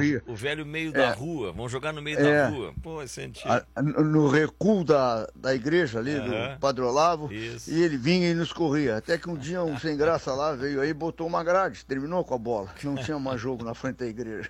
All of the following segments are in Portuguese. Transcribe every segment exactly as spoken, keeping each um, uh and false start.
corria. O velho meio É. da rua, vão jogar no meio É. da rua. Pô, esse é antigo. A- no recuo da, da igreja ali, Aham. do Padre Olavo, Isso. e ele vinha e nos corria. Até que um dia um sem graça lá veio aí e botou uma grade, terminou com a bola. Não tinha mais jogo na frente da igreja.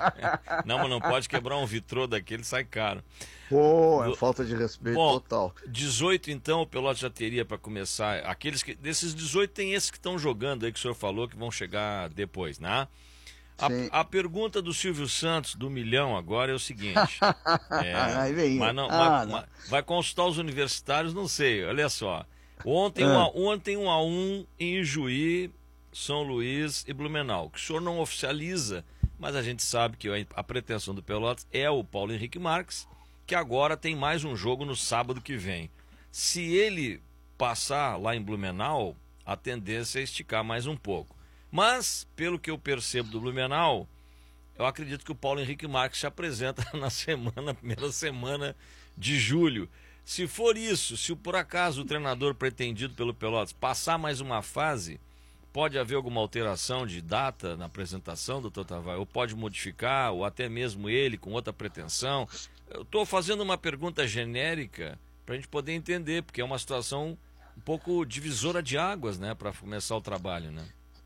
Não, mas não pode quebrar um vitrô daquele, sai caro. Pô, é Do- falta de respeito Bom, total. dezoito então o Pelotas já teria para começar. Aqueles que, desses dezoito tem esses que estão jogando aí que o senhor falou que vão chegar depois, né? Sim. A, a pergunta do Silvio Santos, do milhão, agora é o seguinte. É, Aí vem. mas não, Ah, mas- não. mas vai consultar os universitários, não sei. Olha só. Ontem, um Ah. a, ontem um a um em Ijuí, São Luís e Blumenau. Que o senhor não oficializa, mas a gente sabe que a, a pretensão do Pelotas é o Paulo Henrique Marques, que agora tem mais um jogo no sábado que vem. Se ele passar lá em Blumenau, a tendência é esticar mais um pouco. Mas, pelo que eu percebo do Blumenau, eu acredito que o Paulo Henrique Marques se apresenta na semana, na primeira semana de julho. Se for isso, se por acaso o treinador pretendido pelo Pelotas passar mais uma fase, pode haver alguma alteração de data na apresentação, doutor Tavares? Ou pode modificar, ou até mesmo ele com outra pretensão? Eu estou fazendo uma pergunta genérica para a gente poder entender, porque é uma situação um pouco divisora de águas, né, para começar o trabalho, né?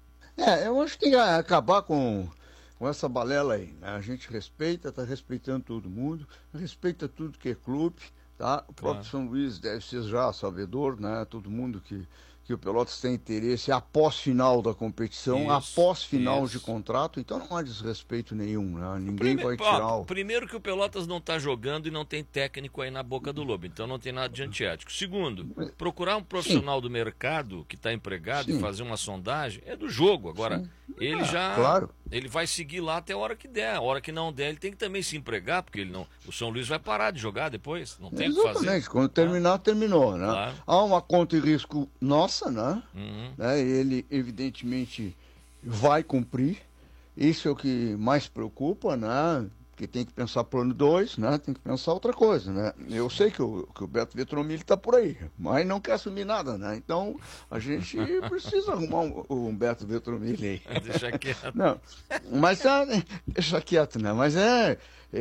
É, eu acho que tem que acabar com, com essa balela aí, né? A gente respeita, tá respeitando todo mundo, respeita tudo que é clube, tá? O próprio Claro. São Luís deve ser já sabedor, né? Todo mundo que, que o Pelotas tem interesse após final da competição, Isso, após final isso. de contrato, então não há desrespeito nenhum, né? Ninguém Prime- vai ó, tirar o... Primeiro que o Pelotas não está jogando e não tem técnico aí na boca do lobo, então não tem nada de antiético. Segundo, procurar um profissional do mercado que está empregado Sim. e fazer uma sondagem é do jogo. Agora, Sim. ele Ah, já claro. ele vai seguir lá até a hora que der. A hora que não der, ele tem que também se empregar, porque ele não, o São Luís vai parar de jogar depois, não tem o que fazer. Exatamente, quando terminar, terminou, né? Claro. Há uma conta e risco nossa, né? Uhum. né? Ele, evidentemente, vai cumprir. Isso é o que mais preocupa, né? Porque tem que pensar plano dois, né? Tem que pensar outra coisa, né? Eu sei que o, que o Beto Vetromilli está por aí, mas não quer assumir nada, né? Então, a gente precisa arrumar um, um Beto Vetromilli aí. Deixa quieto. Não, mas é, deixa quieto, né? Mas é, é,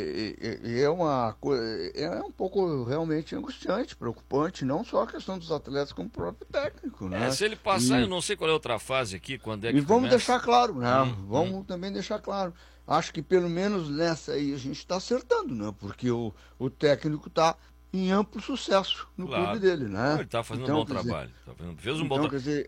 é, é, é uma coisa, é um pouco realmente angustiante, preocupante, não só a questão dos atletas, como o próprio técnico, né? É, se ele passar, E- eu não sei qual é a outra fase aqui, quando é que e vamos começa. deixar claro, né? Hum, vamos também deixar claro. Acho que pelo menos nessa aí a gente está acertando, né? Porque o, o técnico está em amplo sucesso no Claro. clube dele, né? Ele está fazendo Então, um bom quer dizer, trabalho. Tá fazendo- fez um bom Então, trabalho. quer dizer,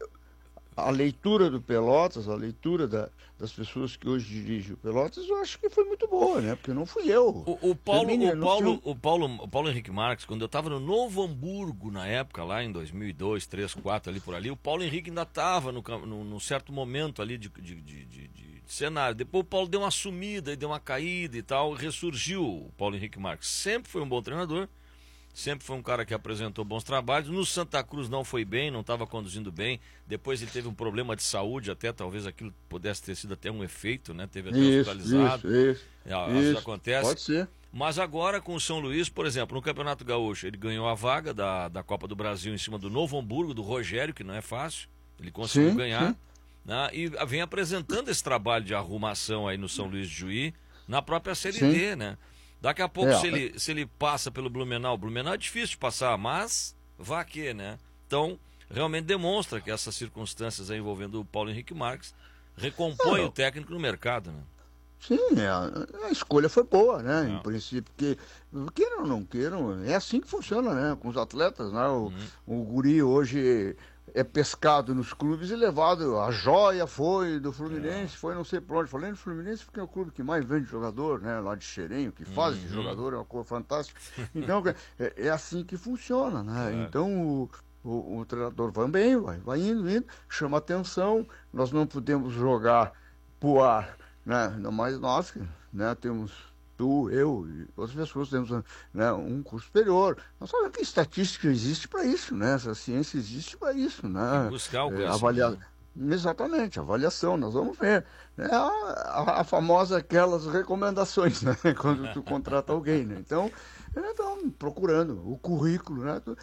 a leitura do Pelotas, a leitura da- das pessoas que hoje dirigem o Pelotas, eu acho que foi muito boa, né? Porque não fui eu. O, o Paulo, Termine, o, não Paulo, fui o, Paulo, o Paulo Henrique Marques, quando eu estava no Novo Hamburgo, na época, lá em dois mil e dois, três, quatro, ali por ali, o Paulo Henrique ainda estava no, cam- no, num certo momento ali de, de, de, de- de cenário. Depois o Paulo deu uma sumida, e deu uma caída e tal, ressurgiu o Paulo Henrique Marques. Sempre foi um bom treinador, sempre foi um cara que apresentou bons trabalhos. No Santa Cruz não foi bem, não estava conduzindo bem. Depois ele teve um problema de saúde, até talvez aquilo pudesse ter sido até um efeito, né? Teve até Isso, hospitalizado. isso, isso. É, às vezes isso. acontece. Pode ser. Mas agora com o São Luís, por exemplo, no Campeonato Gaúcho, ele ganhou a vaga da, da Copa do Brasil em cima do Novo Hamburgo, do Rogério, que não é fácil. Ele conseguiu Sim, ganhar. sim. Né? E vem apresentando esse trabalho de arrumação aí no São Luís de Juí, na própria Série Sim. D, né? Daqui a pouco, É, se, ele, se ele passa pelo Blumenau, Blumenau é difícil de passar, mas vá que, né? Então, realmente demonstra que essas circunstâncias aí envolvendo o Paulo Henrique Marques recompõe É. o técnico no mercado, né? Sim, é, a, a escolha foi boa, né? É. Em princípio, porque queiram ou não queiram, é assim que funciona, né? Com os atletas, né? O, o guri hoje é pescado nos clubes e levado. A joia foi do Fluminense, foi não sei por onde. Falei no Fluminense porque é o clube que mais vende jogador, né? Lá de Xerém, o que faz de jogador é uma coisa fantástica. Então, é, é assim que funciona, né? É. Então, o, o, o treinador vai bem, vai, vai indo, indo, chama atenção. Nós não podemos jogar pro ar, né? Ainda mais nós, que, né? Temos tu, eu e outras pessoas temos, né, um curso superior. Nós sabemos que estatística existe para isso, né? Essa ciência existe para isso, né? Buscar o É, conhecimento. avalia... Exatamente, avaliação, nós vamos ver. É a, a, a famosa aquelas recomendações, né? Quando tu contrata alguém, né? Então, então, procurando o currículo, né? Então,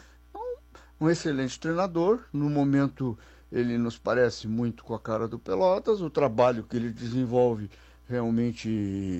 um excelente treinador, no momento ele nos parece muito com a cara do Pelotas, o trabalho que ele desenvolve realmente